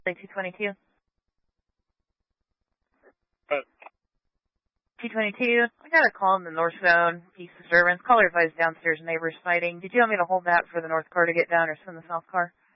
222. But 222, I got a call in the north zone, peace disturbance. Caller advised downstairs neighbors fighting. Did you want me to hold that for the north car to get down or send the south car?